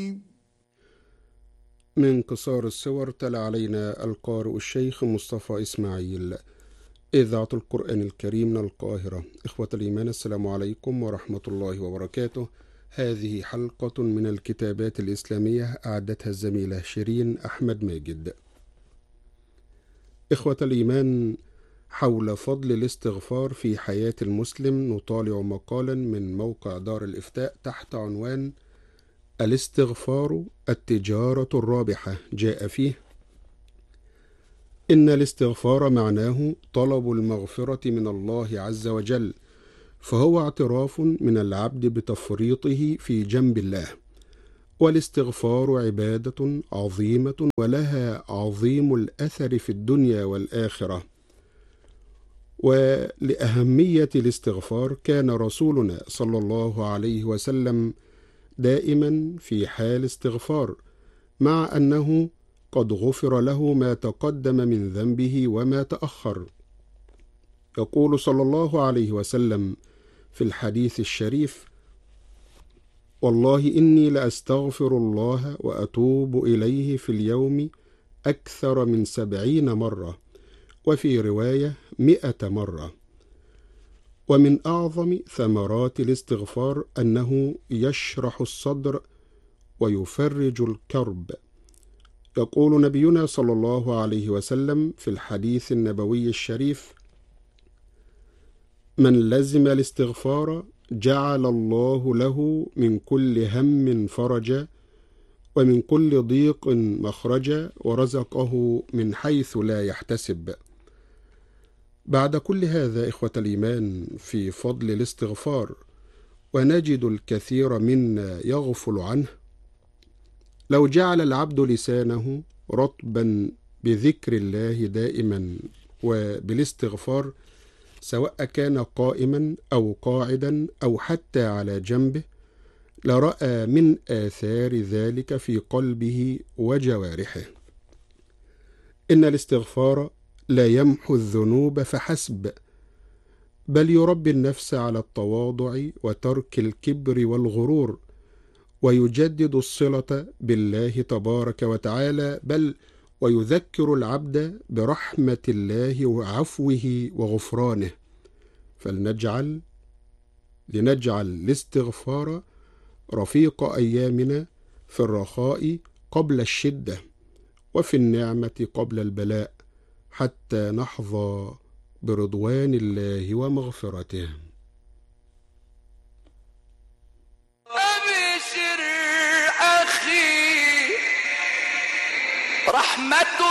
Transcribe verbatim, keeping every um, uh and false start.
من قصار الصور تلا علينا القارئ الشيخ مصطفى إسماعيل، إذاعة القرآن الكريم من القاهرة. إخوة الإيمان، السلام عليكم ورحمة الله وبركاته. هذه حلقة من الكتابات الإسلامية أعدتها الزميلة شيرين أحمد ماجد. إخوة الإيمان، حول فضل الاستغفار في حياة المسلم نطالع مقالا من موقع دار الإفتاء تحت عنوان الاستغفار التجارة الرابحة. جاء فيه: إن الاستغفار معناه طلب المغفرة من الله عز وجل، فهو اعتراف من العبد بتفريطه في جنب الله، والاستغفار عبادة عظيمة ولها عظيم الأثر في الدنيا والآخرة. ولأهمية الاستغفار كان رسولنا صلى الله عليه وسلم دائما في حال استغفار، مع أنه قد غفر له ما تقدم من ذنبه وما تأخر. يقول صلى الله عليه وسلم في الحديث الشريف: والله إني لأستغفر الله وأتوب إليه في اليوم أكثر من سبعين مرة، وفي رواية مئة مرة. ومن أعظم ثمرات الاستغفار أنه يشرح الصدر ويفرج الكرب. يقول نبينا صلى الله عليه وسلم في الحديث النبوي الشريف: من لزم الاستغفار جعل الله له من كل هم فرجا، ومن كل ضيق مخرجا، ورزقه من حيث لا يحتسب. بعد كل هذا إخوة الإيمان في فضل الاستغفار، ونجد الكثير منا يغفل عنه، لو جعل العبد لسانه رطبا بذكر الله دائما وبالاستغفار، سواء كان قائما أو قاعدا أو حتى على جنبه، لرأى من آثار ذلك في قلبه وجوارحه. إن الاستغفار لا يمحو الذنوب فحسب، بل يربي النفس على التواضع وترك الكبر والغرور، ويجدد الصلة بالله تبارك وتعالى، بل ويذكر العبد برحمة الله وعفوه وغفرانه. فلنجعل لنجعل الاستغفار رفيق أيامنا في الرخاء قبل الشدة، وفي النعمة قبل البلاء، حتى نحظى برضوان الله ومغفرته. أبشر أخي، رحمة